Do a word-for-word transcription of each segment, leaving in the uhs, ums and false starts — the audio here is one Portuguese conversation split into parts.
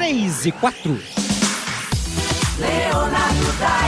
três e quatro. Leonardo Dai.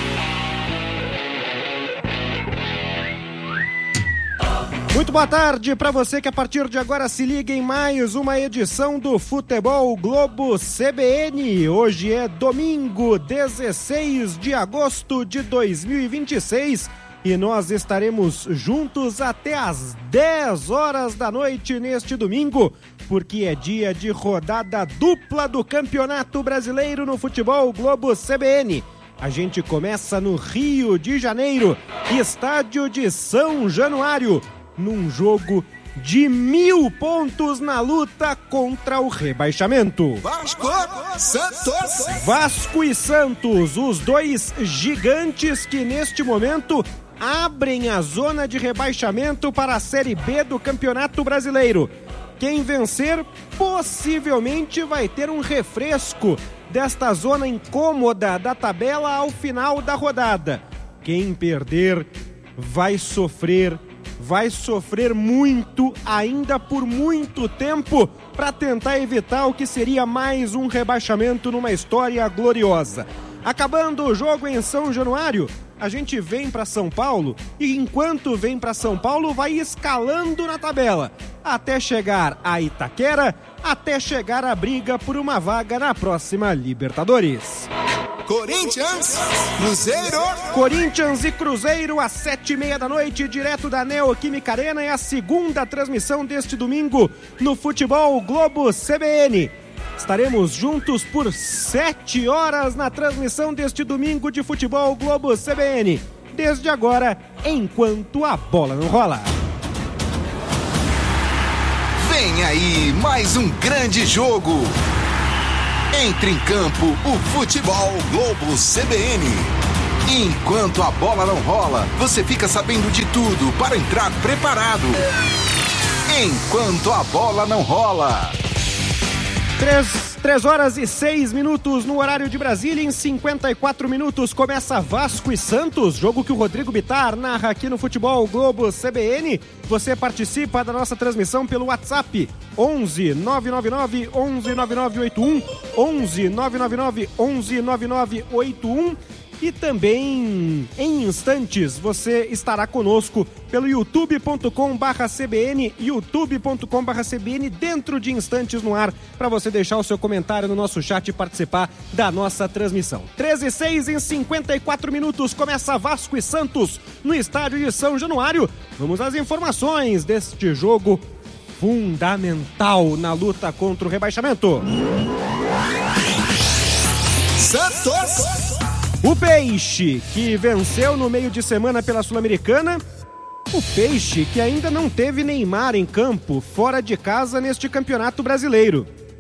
Muito boa tarde para você que a partir de agora se liga em mais uma edição do Futebol Globo C B N. Hoje é domingo, dezesseis de agosto de dois mil e vinte e seis e nós estaremos juntos até às dez horas da noite neste domingo, porque é dia de rodada dupla do Campeonato Brasileiro no Futebol Globo C B N. A gente começa no Rio de Janeiro, estádio de São Januário, num jogo de mil pontos na luta contra o rebaixamento. Vasco, Santos. Vasco e Santos, os dois gigantes que neste momento abrem a zona de rebaixamento para a Série B do Campeonato Brasileiro. Quem vencer possivelmente vai ter um refresco desta zona incômoda da tabela ao final da rodada. Quem perder vai sofrer vai sofrer muito, ainda por muito tempo, para tentar evitar o que seria mais um rebaixamento numa história gloriosa. Acabando o jogo em São Januário, a gente vem para São Paulo e enquanto vem para São Paulo vai escalando na tabela, até chegar a Itaquera, até chegar a briga por uma vaga na próxima Libertadores. Corinthians, Cruzeiro. Corinthians e Cruzeiro às sete e meia da noite, direto da Neoquímica Arena, é a segunda transmissão deste domingo no Futebol Globo C B N. Estaremos juntos por sete horas na transmissão deste domingo de Futebol Globo C B N. Desde agora, enquanto a bola não rola. Vem aí mais um grande jogo. Entre em campo o Futebol Globo C B N. Enquanto a bola não rola, você fica sabendo de tudo para entrar preparado. Enquanto a bola não rola. Três, três horas e seis minutos no horário de Brasília. Em cinquenta e quatro minutos começa Vasco e Santos, jogo que o Rodrigo Bittar narra aqui no Futebol Globo C B N. Você participa da nossa transmissão pelo WhatsApp onze nove nove nove onze nove nove oito um, onze nove nove nove onze nove nove oito um. E também, em instantes, você estará conosco pelo youtube ponto com barra C B N, youtube ponto com barra C B N, dentro de instantes no ar, para você deixar o seu comentário no nosso chat e participar da nossa transmissão. treze e seis em cinquenta e quatro minutos, começa Vasco e Santos no estádio de São Januário. Vamos às informações deste jogo fundamental na luta contra o rebaixamento. Santos. O Peixe, que venceu no meio de semana pela Sul-Americana. O Peixe, que ainda não teve Neymar em campo, fora de casa, neste Campeonato Brasileiro.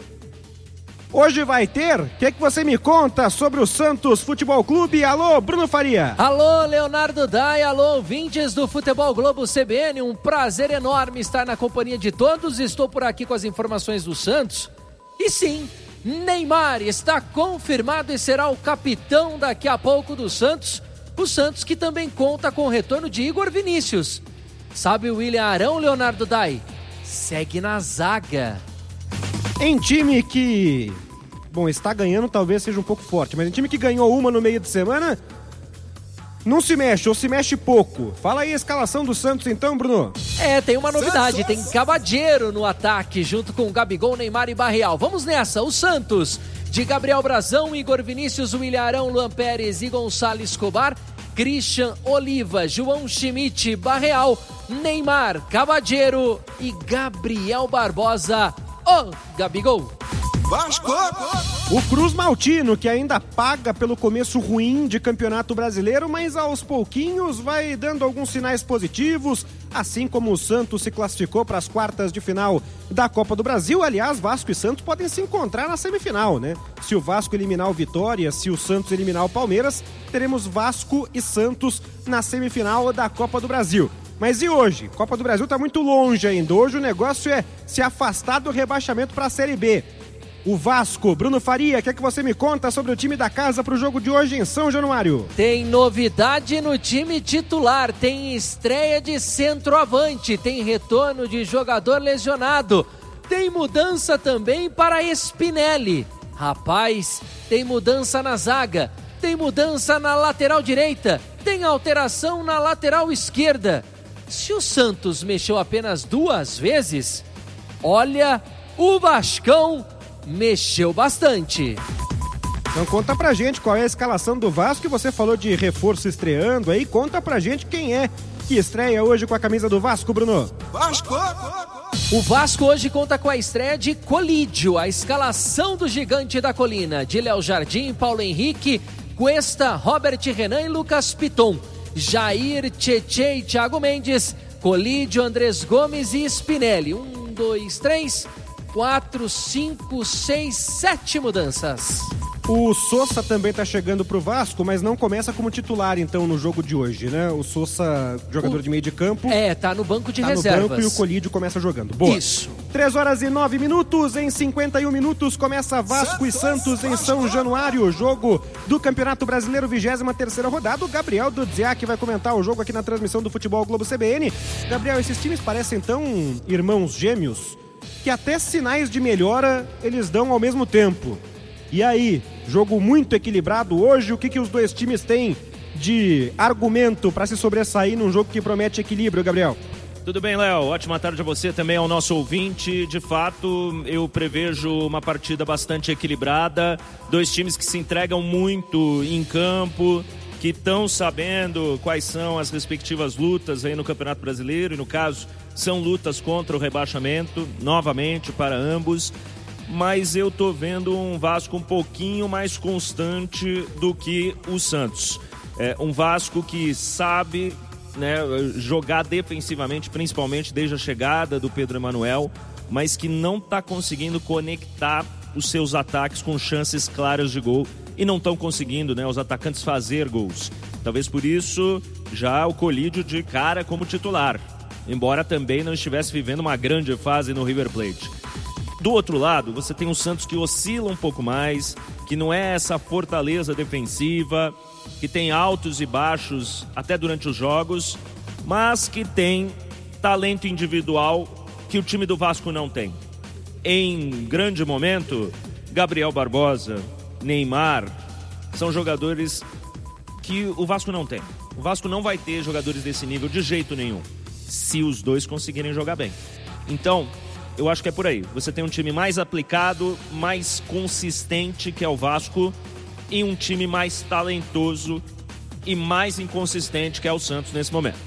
Hoje vai ter? O que, que você me conta sobre o Santos Futebol Clube? Alô, Bruno Faria. Alô, Leonardo Dai, alô, ouvintes do Futebol Globo C B N. Um prazer enorme estar na companhia de todos. Estou por aqui com as informações do Santos. E sim, Neymar está confirmado e será o capitão daqui a pouco do Santos. O Santos que também conta com o retorno de Igor Vinícius. Sabe o William Arão, Leonardo Dai? Segue na zaga. Em time que, bom, está ganhando talvez seja um pouco forte, mas em time que ganhou uma no meio de semana, não se mexe ou se mexe pouco. Fala aí a escalação do Santos então, Bruno. É, tem uma novidade, tem Cavadieiro no ataque, junto com Gabigol, Neymar e Barreal. Vamos nessa, o Santos, de Gabriel Brazão, Igor Vinícius, William Arão, Luan Pérez e Gonçalo Escobar, Christian Oliva, João Schmidt, Barreal, Neymar, Cavadieiro e Gabriel Barbosa, o Gabigol. Vasco. O Cruz Maltino, que ainda paga pelo começo ruim de Campeonato Brasileiro, mas aos pouquinhos vai dando alguns sinais positivos, assim como o Santos se classificou para as quartas de final da Copa do Brasil. Aliás, Vasco e Santos podem se encontrar na semifinal, né? Se o Vasco eliminar o Vitória, se o Santos eliminar o Palmeiras, teremos Vasco e Santos na semifinal da Copa do Brasil. Mas e hoje? Copa do Brasil está muito longe ainda. Hoje o negócio é se afastar do rebaixamento para a Série B. O Vasco, Bruno Faria, o que é que você me conta sobre o time da casa para o jogo de hoje em São Januário? Tem novidade no time titular, tem estreia de centroavante, tem retorno de jogador lesionado, tem mudança também para Spinelli. Rapaz, tem mudança na zaga, tem mudança na lateral direita, tem alteração na lateral esquerda. Se o Santos mexeu apenas duas vezes, olha, o Vascão mexeu bastante. Então conta pra gente qual é a escalação do Vasco. Você falou de reforço estreando aí, conta pra gente quem é que estreia hoje com a camisa do Vasco, Bruno. Vasco! O Vasco hoje conta com a estreia de Colídio, a escalação do gigante da colina, de Léo Jardim, Paulo Henrique, Cuesta, Robert Renan e Lucas Piton. Jair, Tchê e Thiago Mendes, Colídio, Andrés Gomes e Spinelli. Um, dois, três, quatro, cinco, seis, sete mudanças. O Sousa também tá chegando pro Vasco, mas não começa como titular, então, no jogo de hoje, né? O Sousa, jogador o... de meio de campo. É, tá no banco de tá reservas. No banco e o Colídio começa jogando. Boa. Isso. três horas e nove minutos, em cinquenta e um minutos, começa Vasco e Santos em São Januário. Jogo do Campeonato Brasileiro, vigésima terceira rodada. O Gabriel Dudziak vai comentar o jogo aqui na transmissão do Futebol Globo C B N. Gabriel, esses times parecem tão irmãos gêmeos que até sinais de melhora eles dão ao mesmo tempo. E aí, jogo muito equilibrado hoje, o que, que os dois times têm de argumento para se sobressair num jogo que promete equilíbrio, Gabriel? Tudo bem, Léo? Ótima tarde a você, também ao nosso ouvinte. De fato, eu prevejo uma partida bastante equilibrada, dois times que se entregam muito em campo, que estão sabendo quais são as respectivas lutas aí no Campeonato Brasileiro, e no caso, são lutas contra o rebaixamento, novamente para ambos. Mas eu tô vendo um Vasco um pouquinho mais constante do que o Santos. É um Vasco que sabe, né, jogar defensivamente, principalmente desde a chegada do Pedro Emanuel, mas que não está conseguindo conectar os seus ataques com chances claras de gol e não estão conseguindo, né, os atacantes fazer gols. Talvez por isso já o Colídio de cara como titular, embora também não estivesse vivendo uma grande fase no River Plate. Do outro lado, você tem o Santos que oscila um pouco mais, que não é essa fortaleza defensiva, que tem altos e baixos até durante os jogos, mas que tem talento individual que o time do Vasco não tem. Em grande momento, Gabriel Barbosa, Neymar, são jogadores que o Vasco não tem. O Vasco não vai ter jogadores desse nível de jeito nenhum, se os dois conseguirem jogar bem. Então, eu acho que é por aí. Você tem um time mais aplicado, mais consistente, que é o Vasco, e um time mais talentoso e mais inconsistente, que é o Santos nesse momento.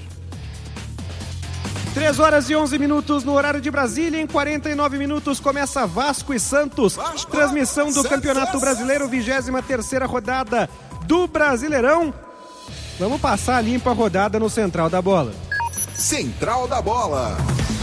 três horas e onze minutos no horário de Brasília. Em quarenta e nove minutos começa Vasco e Santos. Vasco, transmissão do Santos. Campeonato Brasileiro, vigésima terceira rodada do Brasileirão. Vamos passar a limpa a rodada no Central da Bola. Central da Bola.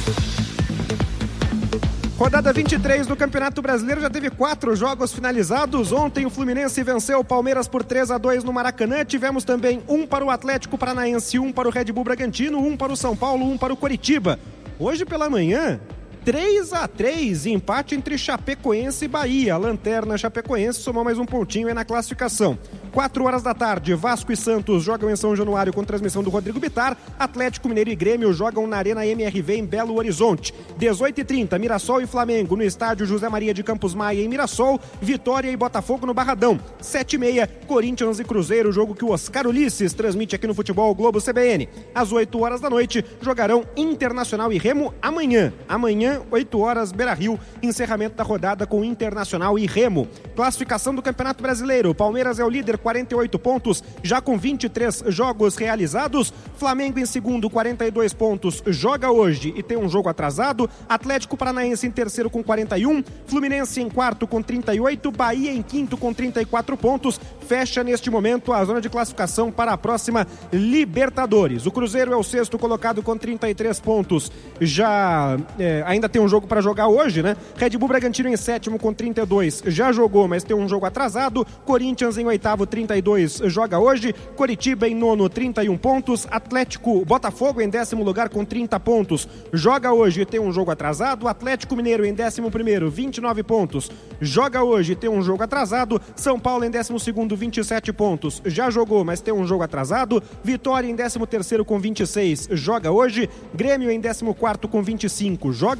Rodada vinte e três do Campeonato Brasileiro, já teve quatro jogos finalizados. Ontem o Fluminense venceu o Palmeiras por três a dois no Maracanã. Tivemos também um para o Atlético Paranaense, um para o Red Bull Bragantino, um para o São Paulo, um para o Coritiba. Hoje pela manhã, três a três, empate entre Chapecoense e Bahia. A lanterna Chapecoense somou mais um pontinho aí na classificação. quatro horas da tarde, Vasco e Santos jogam em São Januário com transmissão do Rodrigo Bittar. Atlético Mineiro e Grêmio jogam na Arena M R V em Belo Horizonte. dezoito e trinta, Mirassol e Flamengo no estádio José Maria de Campos Maia em Mirassol. Vitória e Botafogo no Barradão. sete e meia, Corinthians e Cruzeiro, jogo que o Oscar Ulisses transmite aqui no Futebol Globo C B N. Às oito horas da noite, jogarão Internacional e Remo amanhã. Amanhã, oito horas, Beira-Rio, encerramento da rodada com Internacional e Remo. Classificação do Campeonato Brasileiro, Palmeiras é o líder, quarenta e oito pontos, já com vinte e três jogos realizados. Flamengo em segundo, quarenta e dois pontos, joga hoje e tem um jogo atrasado. Atlético Paranaense em terceiro com quarenta e um, Fluminense em quarto com trinta e oito, Bahia em quinto com trinta e quatro pontos. Fecha neste momento a zona de classificação para a próxima Libertadores. O Cruzeiro é o sexto colocado com trinta e três pontos, já é, ainda tem um jogo para jogar hoje, né? Red Bull Bragantino em sétimo com trinta e dois, já jogou, mas tem um jogo atrasado. Corinthians em oitavo, trinta e dois, joga hoje. Coritiba em nono, trinta e um pontos. Atlético Botafogo em décimo lugar com trinta pontos, joga hoje e tem um jogo atrasado. Atlético Mineiro em décimo primeiro, vinte e nove pontos, joga hoje e tem um jogo atrasado. São Paulo em décimo segundo, vinte e sete pontos, já jogou, mas tem um jogo atrasado. Vitória em décimo terceiro com vinte e seis, joga hoje. Grêmio em décimo quarto com vinte e cinco, joga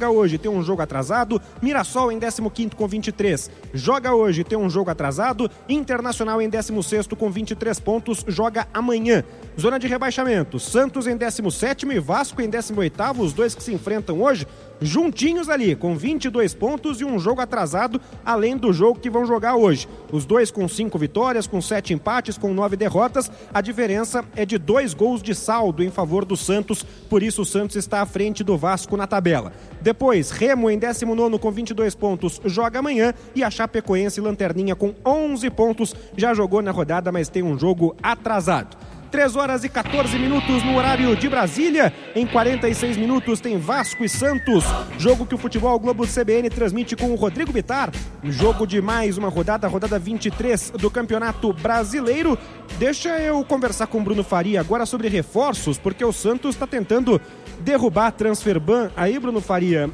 joga hoje, tem um jogo atrasado. Mirassol em décimo quinto com vinte e três, joga hoje, tem um jogo atrasado. Internacional em décimo sexto com vinte e três pontos, joga amanhã. Zona de rebaixamento, Santos em décimo sétimo e Vasco em décimo oitavo, os dois que se enfrentam hoje, juntinhos ali, com vinte e dois pontos e um jogo atrasado, além do jogo que vão jogar hoje. Os dois com cinco vitórias, com sete empates, com nove derrotas. A diferença é de dois gols de saldo em favor do Santos, por isso o Santos está à frente do Vasco na tabela. Depois, Remo em décimo nono com vinte e dois pontos, joga amanhã, e a Chapecoense lanterninha com onze pontos, já jogou na rodada, mas tem um jogo atrasado. três horas e quatorze minutos no horário de Brasília. Em quarenta e seis minutos tem Vasco e Santos. Jogo que o Futebol Globo C B N transmite com o Rodrigo Bittar. Jogo de mais uma rodada, rodada vinte e três do Campeonato Brasileiro. Deixa eu conversar com o Bruno Faria agora sobre reforços, porque o Santos está tentando derrubar a Transferban aí, Bruno Faria.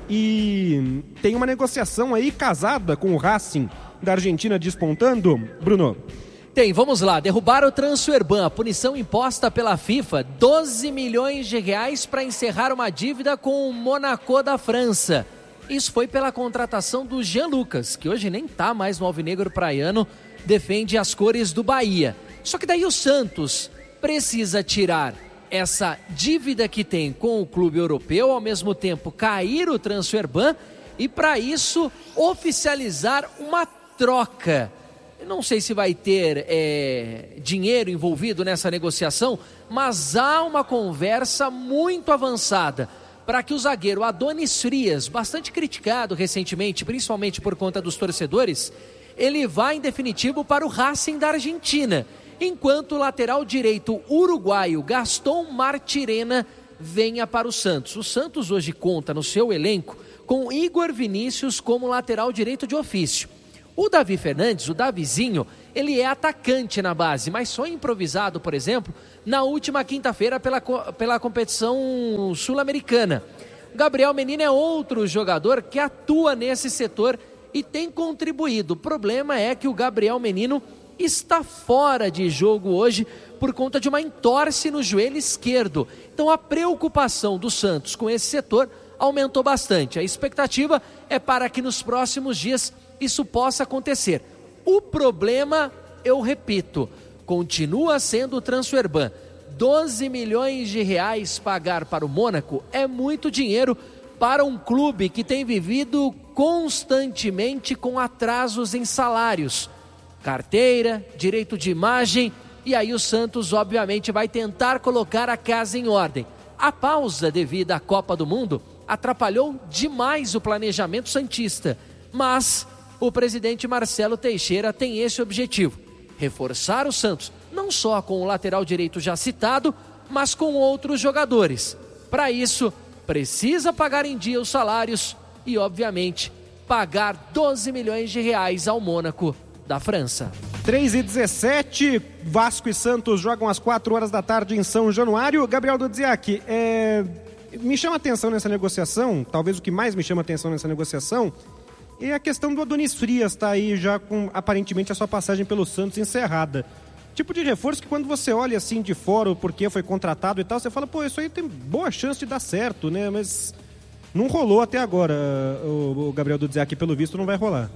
E tem uma negociação aí casada com o Racing da Argentina despontando, Bruno. Tem, vamos lá, derrubar o Transferban, a punição imposta pela FIFA, doze milhões de reais para encerrar uma dívida com o Monaco da França. Isso foi pela contratação do Jean Lucas, que hoje nem está mais no alvinegro praiano, defende as cores do Bahia. Só que daí o Santos precisa tirar essa dívida que tem com o clube europeu, ao mesmo tempo cair o Transferban e para isso oficializar uma troca. Não sei se vai ter é, dinheiro envolvido nessa negociação, mas há uma conversa muito avançada para que o zagueiro Adonis Frias, bastante criticado recentemente, principalmente por conta dos torcedores, ele vá em definitivo para o Racing da Argentina, enquanto o lateral direito uruguaio Gaston Martirena venha para o Santos. O Santos hoje conta no seu elenco com Igor Vinícius como lateral direito de ofício. O Davi Fernandes, o Davizinho, ele é atacante na base, mas só improvisado, por exemplo, na última quinta-feira pela, pela competição sul-americana. O Gabriel Menino é outro jogador que atua nesse setor e tem contribuído. O problema é que o Gabriel Menino está fora de jogo hoje por conta de uma entorse no joelho esquerdo. Então a preocupação do Santos com esse setor aumentou bastante. A expectativa é para que nos próximos dias isso possa acontecer. O problema, eu repito, continua sendo o Transferban. doze milhões de reais pagar para o Mônaco é muito dinheiro para um clube que tem vivido constantemente com atrasos em salários, carteira, direito de imagem, e aí o Santos obviamente vai tentar colocar a casa em ordem. A pausa devido à Copa do Mundo atrapalhou demais o planejamento santista, mas o presidente Marcelo Teixeira tem esse objetivo: reforçar o Santos, não só com o lateral direito já citado, mas com outros jogadores. Para isso, precisa pagar em dia os salários e, obviamente, pagar doze milhões de reais ao Mônaco da França. três e dezessete, Vasco e Santos jogam às quatro horas da tarde em São Januário. Gabriel Dudziak, é... me chama a atenção nessa negociação, talvez o que mais me chama a atenção nessa negociação, é a questão do Adonis Frias, tá aí já com aparentemente a sua passagem pelo Santos encerrada. Tipo de reforço que quando você olha assim de fora o porquê foi contratado e tal, você fala, pô, isso aí tem boa chance de dar certo, né? Mas não rolou até agora, o, o Gabriel Dudziak, pelo visto não vai rolar.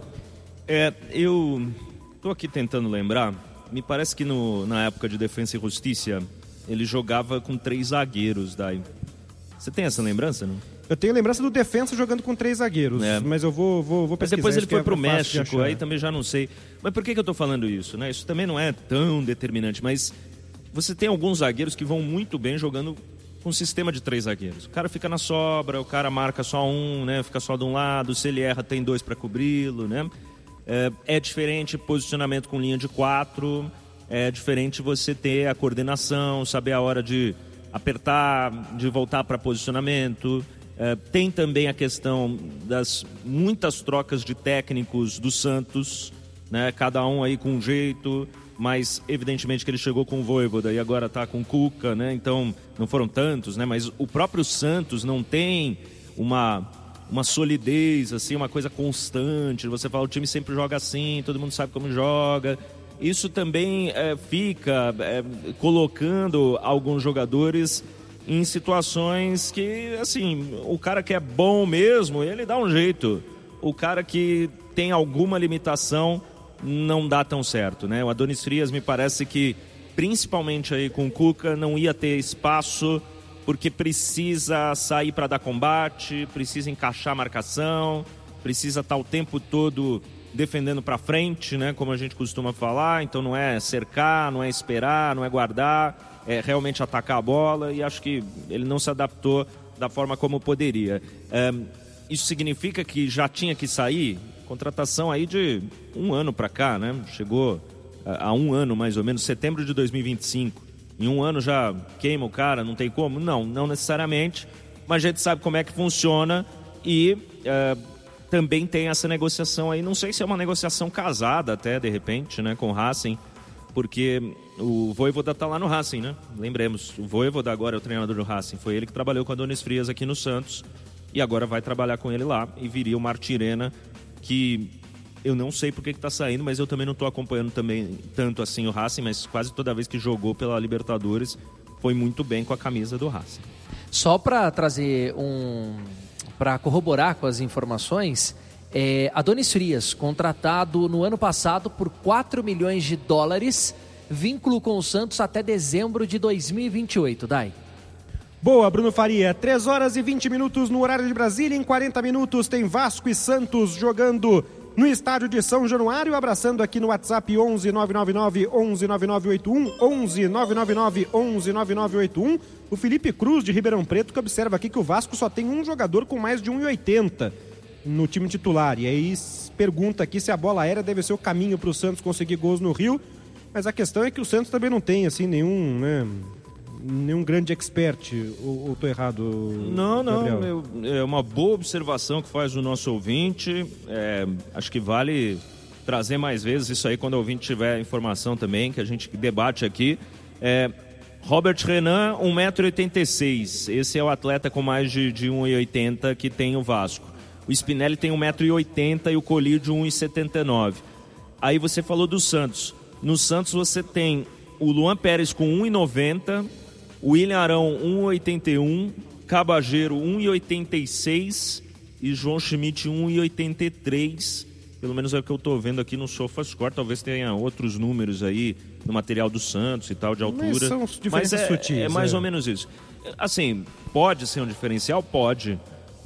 É, eu tô aqui tentando lembrar, me parece que no, na época de Defensa e Justiça, ele jogava com três zagueiros daí. Você tem essa lembrança, não? Eu tenho lembrança do Defensa jogando com três zagueiros, é. mas eu vou, vou, vou pesquisar. Mas depois ele foi é pro México, aí também já não sei. Mas por que, que eu tô falando isso, né? Isso também não é tão determinante, mas você tem alguns zagueiros que vão muito bem jogando com um sistema de três zagueiros. O cara fica na sobra, o cara marca só um, né? Fica só de um lado, se ele erra tem dois para cobri-lo, né? É, é diferente posicionamento com linha de quatro, é diferente você ter a coordenação, saber a hora de apertar, de voltar para posicionamento. É, tem também a questão das muitas trocas de técnicos do Santos, né? Cada um aí com um jeito, mas evidentemente que ele chegou com o Vojvoda e agora está com o Cuca, né? Então não foram tantos, né? Mas o próprio Santos não tem uma, uma solidez, assim, uma coisa constante. Você fala, o time sempre joga assim, todo mundo sabe como joga. Isso também é, fica é, colocando alguns jogadores em situações que, assim, o cara que é bom mesmo, ele dá um jeito. O cara que tem alguma limitação não dá tão certo, né? O Adonis Frias me parece que, principalmente aí com o Cuca, não ia ter espaço porque precisa sair para dar combate, precisa encaixar a marcação, precisa estar o tempo todo defendendo para frente, né? Como a gente costuma falar. Então não é cercar, não é esperar, não é guardar, é realmente atacar a bola, e acho que ele não se adaptou da forma como poderia. É, isso significa que já tinha que sair? Contratação aí de um ano para cá, né? Chegou há um ano mais ou menos, setembro de dois mil e vinte e cinco. Em um ano já queima o cara, não tem como? Não, não necessariamente, mas a gente sabe como é que funciona e é, também tem essa negociação aí. Não sei se é uma negociação casada até, de repente, né, com o Racing, porque o Vojvoda tá lá no Racing, né? Lembremos, o Vojvoda agora é o treinador do Racing. Foi ele que trabalhou com a Adonis Frias aqui no Santos e agora vai trabalhar com ele lá. E viria o Martirena, que eu não sei por que que tá saindo, mas eu também não tô acompanhando também tanto assim o Racing, mas quase toda vez que jogou pela Libertadores foi muito bem com a camisa do Racing. Só para trazer um... para corroborar com as informações, é, Adonis Frias, contratado no ano passado por quatro milhões de dólares, vínculo com o Santos até dezembro de dois mil e vinte e oito, Dai. Boa, Bruno Faria. três horas e vinte minutos no horário de Brasília. Em quarenta minutos tem Vasco e Santos jogando no estádio de São Januário. Abraçando aqui no WhatsApp onze nove nove nove onze nove nove oito um, onze nove nove nove onze nove nove oito um. O Felipe Cruz, de Ribeirão Preto, que observa aqui que o Vasco só tem um jogador com mais de um e oitenta no time titular. E aí pergunta aqui se a bola aérea deve ser o caminho para o Santos conseguir gols no Rio. Mas a questão é que o Santos também não tem assim nenhum, né, nenhum grande expert. Ou, ou tô errado, Não, não. Gabriel? Eu, é uma boa observação que faz o nosso ouvinte. É, acho que vale trazer mais vezes isso aí quando o ouvinte tiver informação também, que a gente debate aqui. É, Robert Renan, um metro e oitenta e seis. Esse é o atleta com mais de, de um metro e oitenta que tem o Vasco. O Spinelli tem um metro e oitenta e o Colídio um metro e setenta e nove. Aí você falou do Santos. No Santos você tem o Luan Pérez com um metro e noventa, o William Arão um metro e oitenta e um, Cabageiro um metro e oitenta e seis e João Schmidt um metro e oitenta e três. Pelo menos é o que eu estou vendo aqui no SofaScore. Talvez tenha outros números aí no material do Santos e tal, de altura. Mas são diferenças Mas é, sutis. é mais é. ou menos isso. Assim, pode ser um diferencial? Pode.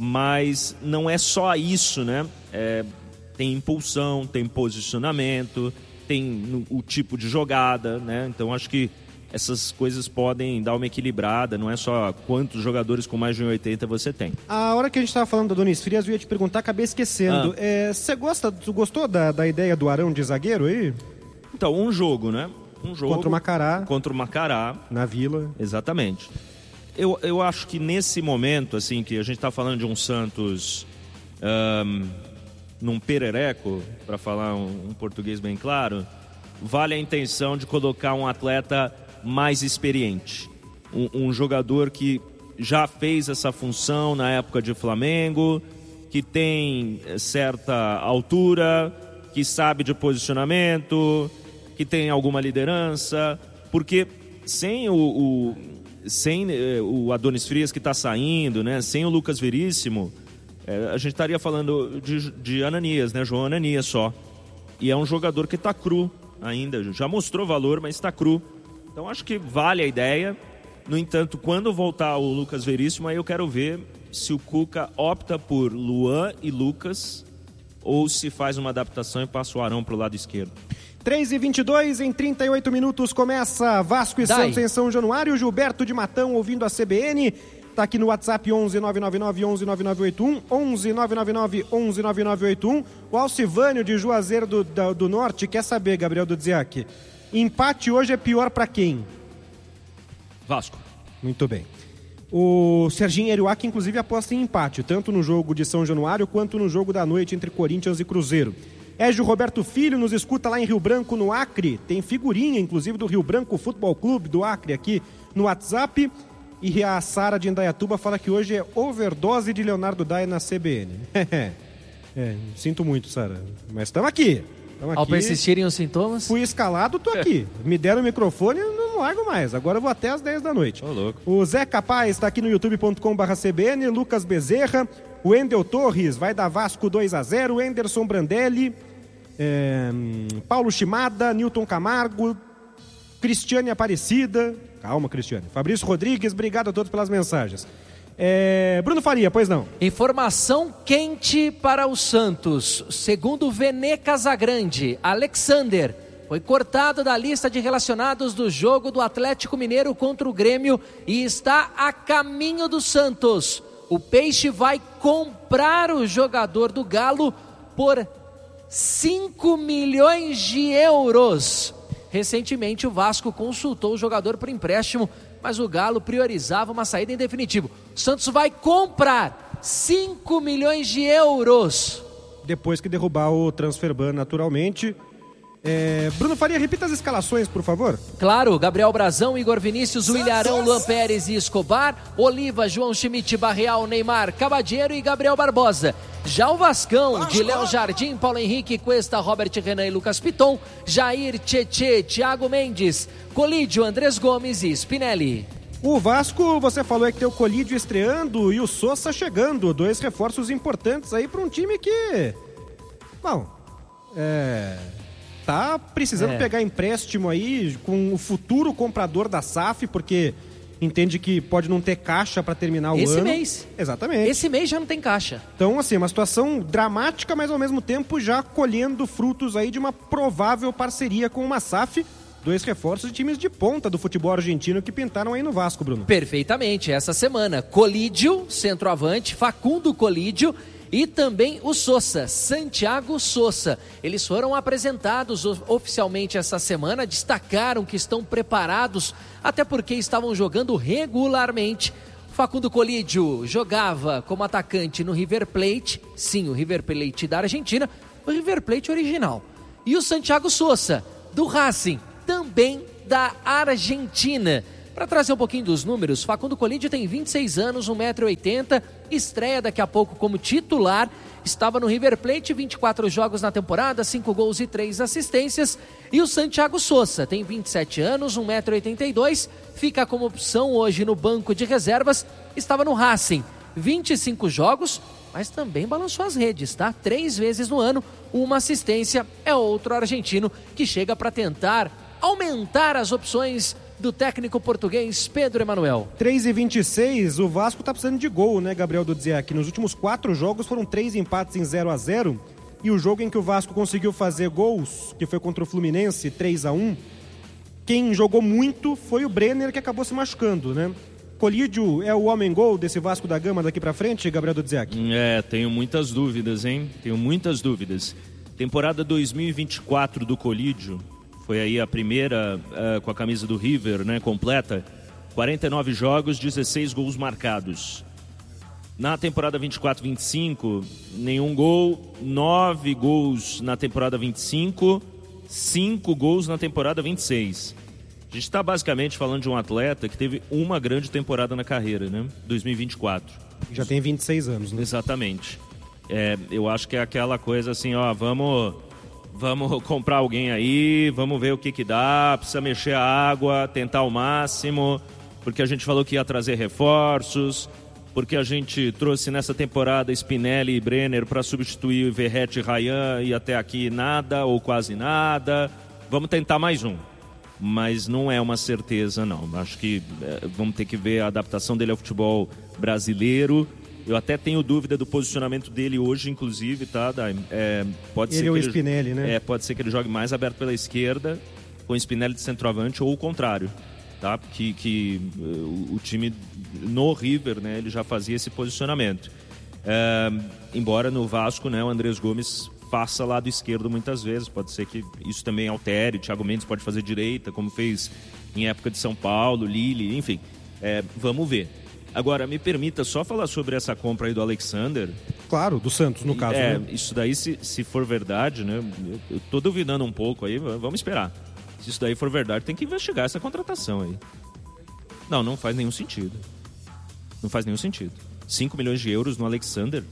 Mas não é só isso, né? É, tem impulsão, tem posicionamento, tem no, o tipo de jogada, né? Então acho que essas coisas podem dar uma equilibrada, não é só quantos jogadores com mais de um metro e oitenta você tem. A hora que a gente estava falando do Adonis Frias, eu ia te perguntar, acabei esquecendo. Você ah. é, gosta, tu gostou da, da ideia do Arão de zagueiro aí? Então, um jogo, né? Um jogo. Contra o Macará. Contra o Macará. Na Vila. Exatamente. Eu, eu acho que nesse momento, assim, que a gente está falando de um Santos um, num perereco, para falar um, um português bem claro, vale a intenção de colocar um atleta mais experiente. Um, um jogador que já fez essa função na época de Flamengo, que tem certa altura, que sabe de posicionamento, que tem alguma liderança, porque sem o, o, sem, o Adonis Frias que está saindo, né, sem o Lucas Veríssimo, é, a gente estaria falando de, de Ananias, né, João Ananias só. E é um jogador que está cru ainda, já mostrou valor, mas está cru. Então acho que vale a ideia. No entanto, quando voltar o Lucas Veríssimo, aí eu quero ver se o Cuca opta por Luan e Lucas ou se faz uma adaptação e passa o Arão para o lado esquerdo. três e vinte e dois, em trinta e oito minutos começa Vasco e Dai. Santos em São Januário. Gilberto de Matão ouvindo a C B N. Tá aqui no WhatsApp onze nove nove nove onze nove nove oito um, onze nove nove nove onze nove nove oito um. O Alcivânio de Juazeiro do, do, do Norte quer saber, Gabriel Dudziak, empate hoje é pior para quem? Vasco. Muito bem. O Serginho Eriuac, inclusive, aposta em empate, tanto no jogo de São Januário quanto no jogo da noite entre Corinthians e Cruzeiro. Égio Roberto Filho nos escuta lá em Rio Branco, no Acre. Tem figurinha, inclusive, do Rio Branco Futebol Clube do Acre aqui no WhatsApp. E a Sara de Indaiatuba fala que hoje é overdose de Leonardo Dai na C B N. É, sinto muito, Sara. Mas estamos aqui. Tamo Ao aqui. persistirem os sintomas? Fui escalado, tô aqui. Me deram o microfone, não largo mais. Agora eu vou até às dez da noite. Ô, louco. O Zé Capaz está aqui no youtube ponto com barra C B N. Lucas Bezerra. O Endel Torres vai dar Vasco dois a zero. Enderson Brandelli. É, Paulo Chimada. Newton Camargo. Cristiane Aparecida. Calma, Cristiane. Fabrício Rodrigues. Obrigado a todos pelas mensagens. É, Bruno Faria, pois não. Informação quente para o Santos. Segundo Vene Casagrande, Alexander foi cortado da lista de relacionados do jogo do Atlético Mineiro contra o Grêmio e está a caminho do Santos. O Peixe vai comprar o jogador do Galo por cinco milhões de euros. Recentemente o Vasco consultou o jogador por empréstimo, mas o Galo priorizava uma saída em definitivo. O Santos vai comprar cinco milhões de euros. Depois que derrubar o transfer ban naturalmente. É... Bruno Faria, repita as escalações, por favor. Claro, Gabriel Brazão, Igor Vinícius, William Arão, Luan Pérez e Escobar, Oliva, João Schmidt, Barreal, Neymar, Cavadiero e Gabriel Barbosa. Já o Vascão, de Léo Jardim, Paulo Henrique, Cuesta, Robert Renan e Lucas Piton, Jair, Tietê, Thiago Mendes, Colídio, Andrés Gomes e Spinelli. O Vasco, você falou é que tem o Colídio estreando e o Sosa chegando. Dois reforços importantes aí para um time que... Bom, é... tá precisando é. pegar empréstimo aí com o futuro comprador da S A F, porque entende que pode não ter caixa para terminar o Esse ano. Esse mês. Exatamente. Esse mês já não tem caixa. Então, assim, uma situação dramática, mas ao mesmo tempo já colhendo frutos aí de uma provável parceria com uma S A F. Dois reforços de times de ponta do futebol argentino que pintaram aí no Vasco, Bruno. Perfeitamente. Essa semana, Colídio, centroavante, Facundo Colídio e também o Sosa, Santiago Sosa. Eles foram apresentados oficialmente essa semana, destacaram que estão preparados, até porque estavam jogando regularmente. Facundo Colídio jogava como atacante no River Plate, sim, o River Plate da Argentina, o River Plate original. E o Santiago Sosa, do Racing, também da Argentina. Para trazer um pouquinho dos números, Facundo Colídio tem vinte e seis anos, um metro e oitenta, estreia daqui a pouco como titular, estava no River Plate, vinte e quatro jogos na temporada, cinco gols e três assistências. E o Santiago Sosa tem vinte e sete anos, um metro e oitenta e dois, fica como opção hoje no banco de reservas, estava no Racing, vinte e cinco jogos, mas também balançou as redes, tá? Três vezes no ano, uma assistência, é outro argentino que chega para tentar aumentar as opções do técnico português Pedro Emanuel. três e vinte e seis, o Vasco tá precisando de gol, né, Gabriel Dudziak? Nos últimos quatro jogos foram três empates em zero a zero, e o jogo em que o Vasco conseguiu fazer gols, que foi contra o Fluminense, três a um, quem jogou muito foi o Brenner, que acabou se machucando, né? Colídio é o homem-gol desse Vasco da Gama daqui pra frente, Gabriel Dudziak? É, tenho muitas dúvidas, hein? Tenho muitas dúvidas. Temporada dois mil e vinte e quatro do Colídio, foi aí a primeira uh, com a camisa do River, né, completa. quarenta e nove jogos, dezesseis gols marcados. Na temporada vinte e quatro vinte e cinco, nenhum gol, nove gols na temporada vinte e cinco, cinco gols na temporada vinte e seis. A gente está basicamente falando de um atleta que teve uma grande temporada na carreira, né? dois mil e vinte e quatro. Já tem vinte e seis anos, né? Exatamente. É, eu acho que é aquela coisa assim, ó, vamos... Vamos comprar alguém aí, vamos ver o que que dá, precisa mexer a água, tentar ao máximo, porque a gente falou que ia trazer reforços, porque a gente trouxe nessa temporada Spinelli e Brenner para substituir Verratti e Ryan e até aqui nada ou quase nada. Vamos tentar mais um, mas não é uma certeza não. Acho que é, vamos ter que ver a adaptação dele ao futebol brasileiro. Eu até tenho dúvida do posicionamento dele hoje, inclusive, tá, Daim? É, pode ele ser é o ele, Spinelli, né? É, pode ser que ele jogue mais aberto pela esquerda, com o Spinelli de centroavante, ou o contrário, tá? Que, que uh, o time no River, né, ele já fazia esse posicionamento. É, embora no Vasco, né, o Andrés Gomes faça lado esquerdo muitas vezes, pode ser que isso também altere, o Thiago Mendes pode fazer direita, como fez em época de São Paulo, Lille, enfim, é, vamos ver. Agora, me permita só falar sobre essa compra aí do Alexander. Claro, do Santos, no caso. É, né? Isso daí, se, se for verdade, né? Eu, eu tô duvidando um pouco aí, vamos esperar. Se isso daí for verdade, tem que investigar essa contratação aí. Não, não faz nenhum sentido. Não faz nenhum sentido. cinco milhões de euros no Alexander?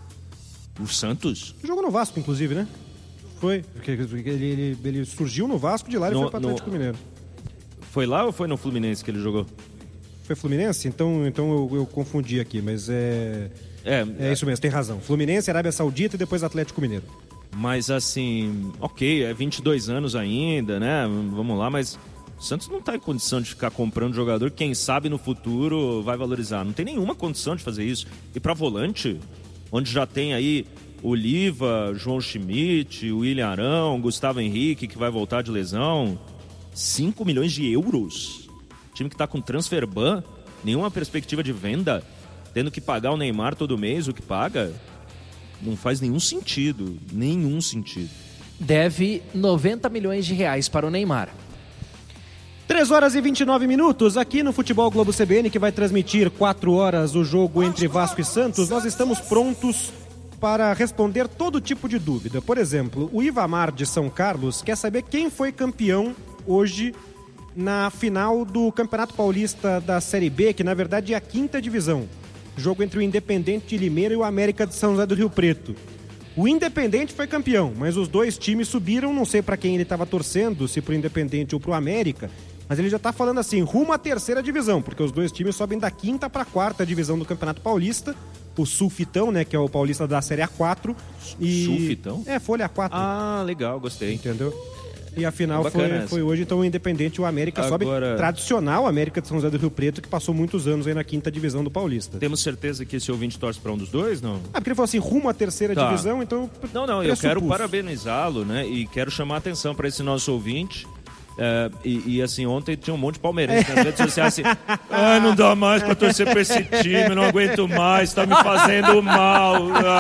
O Santos? Jogou no Vasco, inclusive, né? Foi. Porque ele, ele, ele surgiu no Vasco, de lá ele no, foi para o Atlético no... Mineiro. Foi lá ou foi no Fluminense que ele jogou? Foi Fluminense? Então, então eu, eu confundi aqui, mas é... É, é isso mesmo, tem razão. Fluminense, Arábia Saudita e depois Atlético Mineiro. Mas assim, ok, é vinte e dois anos ainda, né? Vamos lá, mas o Santos não está em condição de ficar comprando jogador que, quem sabe, no futuro vai valorizar. Não tem nenhuma condição de fazer isso. E para volante, onde já tem aí Oliva, João Schmidt, William Arão, Gustavo Henrique, que vai voltar de lesão, cinco milhões de euros. Time que está com transfer ban, nenhuma perspectiva de venda, tendo que pagar o Neymar todo mês, o que paga, não faz nenhum sentido, nenhum sentido. Deve noventa milhões de reais para o Neymar. três horas e vinte e nove minutos, aqui no Futebol Globo C B N, que vai transmitir quatro horas o jogo entre Vasco e Santos. Nós estamos prontos para responder todo tipo de dúvida. Por exemplo, o Ivamar de São Carlos quer saber quem foi campeão hoje na final do Campeonato Paulista da Série B, que na verdade é a quinta divisão. Jogo entre o Independente de Limeira e o América de São José do Rio Preto. O Independente foi campeão, mas os dois times subiram, não sei para quem ele estava torcendo, se pro Independente ou pro América, mas ele já está falando assim, rumo à terceira divisão, porque os dois times sobem da quinta para a quarta divisão do Campeonato Paulista. O Sulfitão, né, que é o paulista da Série A quatro. E... Sulfitão? É, Folha A quatro. Ah, legal, gostei. Entendeu? E a final é foi, foi hoje, então o Independente e o América Agora... sobe. Tradicional América de São José do Rio Preto, que passou muitos anos aí na quinta divisão do Paulista. Temos certeza que esse ouvinte torce para um dos dois, não? Ah, porque ele falou assim, rumo à terceira Tá. divisão, então... Não, não, eu quero parabenizá-lo, né? E quero chamar a atenção para esse nosso ouvinte. É, e, e assim, ontem tinha um monte de palmeirense nas redes sociais assim, ah, não dá mais pra torcer pra esse time, não aguento mais, tá me fazendo mal.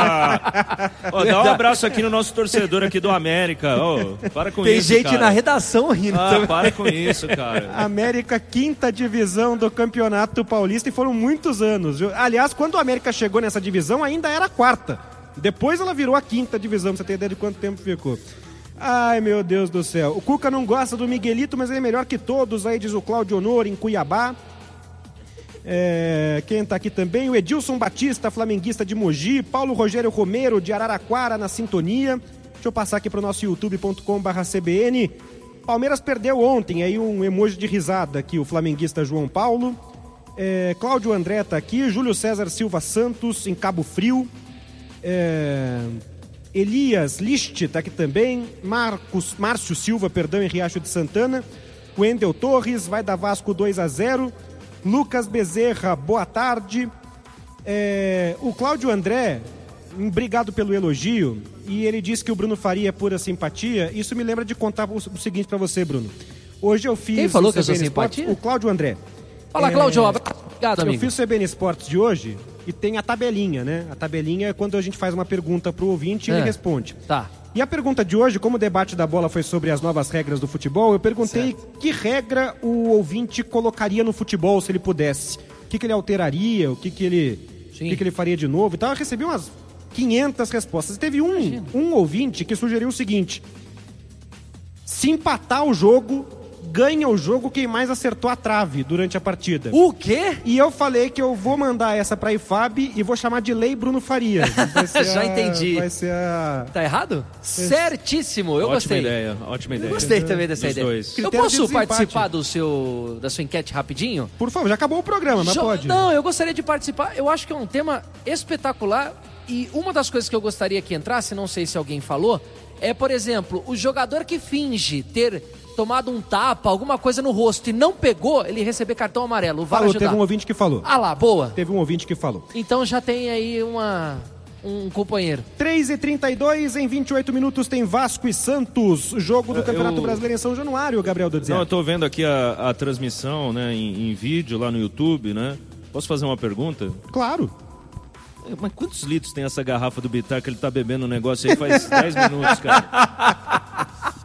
Ah. Ó, dá um abraço aqui no nosso torcedor aqui do América. Ó, para com Tem isso, gente cara. na redação rindo Ah, também. para com isso, cara. América, quinta divisão do Campeonato Paulista, e foram muitos anos, viu? Aliás, quando o América chegou nessa divisão, ainda era a quarta. Depois ela virou a quinta divisão, pra você ter ideia de quanto tempo ficou. Ai, meu Deus do céu. O Cuca não gosta do Miguelito, mas ele é melhor que todos, aí diz o Cláudio Honor, em Cuiabá. É, quem tá aqui também? O Edilson Batista, flamenguista de Mogi. Paulo Rogério Romero, de Araraquara, na sintonia. Deixa eu passar aqui pro nosso youtube ponto com barra C B N. Palmeiras perdeu ontem, aí um emoji de risada aqui, o flamenguista João Paulo. É, Cláudio André tá aqui. Júlio César Silva Santos, em Cabo Frio. É... Elias List tá aqui também. Marcos, Márcio Silva, perdão, em Riacho de Santana. Wendel Torres, vai dar Vasco dois a zero. Lucas Bezerra, boa tarde. É, o Cláudio André, obrigado pelo elogio. E ele disse que o Bruno Faria é pura simpatia. Isso me lembra de contar o, o seguinte pra você, Bruno. Hoje eu fiz... Quem falou o que eu sou C B N Sports, simpatia? O Cláudio André. Fala, É, Cláudio. Obrigado, amigo. Eu fiz o C B N Esportes de hoje e tem a tabelinha, né? A tabelinha é quando a gente faz uma pergunta pro ouvinte e É. ele responde. Tá. E a pergunta de hoje, como o debate da bola foi sobre as novas regras do futebol, eu perguntei que regra o ouvinte colocaria no futebol se ele pudesse. O que, que ele alteraria, o que, que, ele, o que, que ele faria de novo e tal. Eu recebi umas quinhentas respostas. E teve um, um ouvinte que sugeriu o seguinte: se empatar o jogo, ganha o jogo quem mais acertou a trave durante a partida. O quê? E eu falei que eu vou mandar essa pra I F A B e vou chamar de Lei Bruno Faria. Vai ser Já a- entendi. Vai ser a... Tá errado? Certíssimo, eu ótima gostei. ideia, ótima ideia. Eu gostei também dessa Dos ideia. dois. Eu Critério de posso desempate. participar do seu, da sua enquete rapidinho? Por favor, já acabou o programa, mas Jo- pode. Não, eu gostaria de participar. Eu acho que é um tema espetacular. E uma das coisas que eu gostaria que entrasse, não sei se alguém falou, é, por exemplo, o jogador que finge ter tomado um tapa, alguma coisa no rosto e não pegou, ele receber cartão amarelo. Vai Falou, ajudar. teve um ouvinte que falou. Ah lá, boa. Teve um ouvinte que falou. Então já tem aí uma, um companheiro. três e trinta e dois, em vinte e oito minutos tem Vasco e Santos, jogo do Campeonato eu- Brasileiro em São Januário, Gabriel Dodizé. Não, eu tô vendo aqui a, a transmissão, né, em, em vídeo lá no YouTube, né? Posso fazer uma pergunta? Claro. Mas quantos litros tem essa garrafa do Bitar que ele tá bebendo um negócio aí faz dez minutos, cara?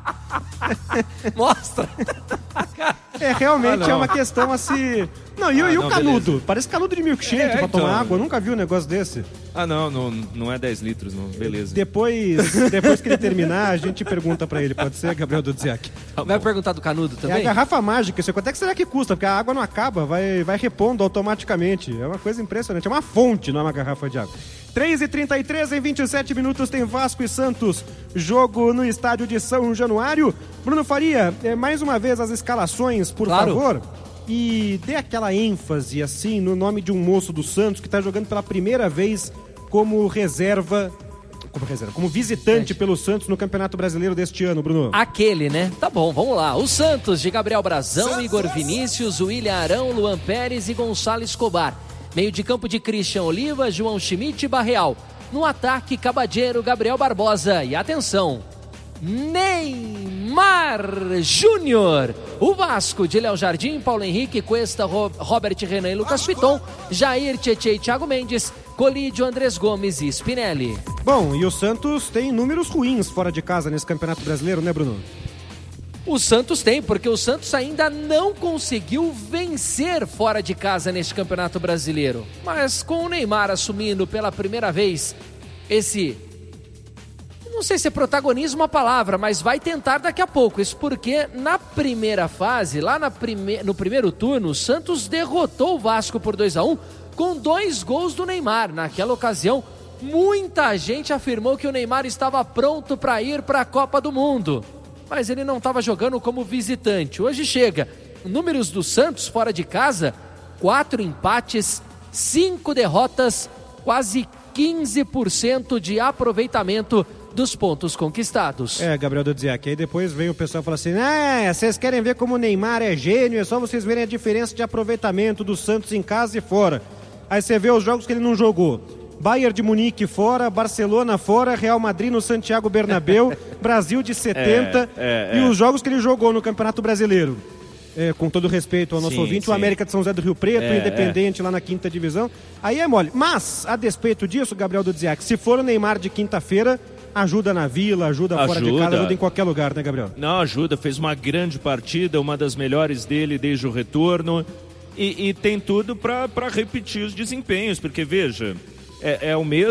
Mostra. É, realmente Ah, não. é uma questão assim... Não, e, o- Ah, e o não, canudo? beleza. Parece canudo de milkshake É, pra então. tomar água. Eu nunca vi um negócio desse. Ah, não, não, não é dez litros, não. Beleza. Depois, depois que ele terminar, a gente pergunta pra ele. Pode ser, Gabriel Dudziak? Vai perguntar do canudo É a também? garrafa mágica. Isso, quanto é que será que custa? Porque a água não acaba, vai, vai repondo automaticamente. É uma coisa impressionante. É uma fonte, não é uma garrafa de água. três e trinta e três, em vinte e sete minutos tem Vasco e Santos, jogo no estádio de São Januário. Bruno Faria, é, mais uma vez as escalações, por claro. favor, e dê aquela ênfase assim no nome de um moço do Santos que está jogando pela primeira vez como reserva, como reserva, como visitante é. pelo Santos no Campeonato Brasileiro deste ano, Bruno. Aquele, né? Tá bom, vamos lá. O Santos de Gabriel Brazão, Igor Vinícius, William Arão, Luan Pérez e Gonçalo Escobar. Meio de campo de Christian Oliva, João Schmidt e Barreal. No ataque, Cabadeiro, Gabriel Barbosa. E atenção, Neymar Júnior. O Vasco de Léo Jardim, Paulo Henrique, Cuesta, Robert Renan e Lucas Piton. Jair, Tietê e Thiago Mendes. Colídio, Andrés Gomes e Spinelli. Bom, e o Santos tem números ruins fora de casa nesse Campeonato Brasileiro, né, Bruno? O Santos tem, porque o Santos ainda não conseguiu vencer fora de casa neste Campeonato Brasileiro. Mas com o Neymar assumindo pela primeira vez esse... Não sei se é protagonismo a palavra, mas vai tentar daqui a pouco. Isso porque na primeira fase, lá na prime... no primeiro turno, o Santos derrotou o Vasco por dois a um com dois gols do Neymar. Naquela ocasião, muita gente afirmou que o Neymar estava pronto para ir para a Copa do Mundo. Mas ele não estava jogando como visitante. Hoje chega. Números do Santos fora de casa, quatro empates, cinco derrotas, quase quinze por cento de aproveitamento dos pontos conquistados. É, Gabriel Dudziak, aí depois vem o pessoal e fala assim, é, vocês querem ver como o Neymar é gênio, é só vocês verem a diferença de aproveitamento do Santos em casa e fora. Aí você vê os jogos que ele não jogou. Bayern de Munique fora, Barcelona fora, Real Madrid no Santiago Bernabéu, Brasil de setenta é, é, e é. os jogos que ele jogou no Campeonato Brasileiro. É, com todo respeito ao nosso sim, ouvinte, sim. o América de São José do Rio Preto, É, o Independente é. lá na quinta divisão. Aí é mole. Mas, a despeito disso, Gabriel Dudziak, se for o Neymar de quinta-feira, ajuda na Vila, ajuda, ajuda fora de casa, ajuda em qualquer lugar, né, Gabriel? Não, ajuda, fez uma grande partida, uma das melhores dele desde o retorno. E, e tem tudo para repetir os desempenhos, porque veja, é, é o mesmo.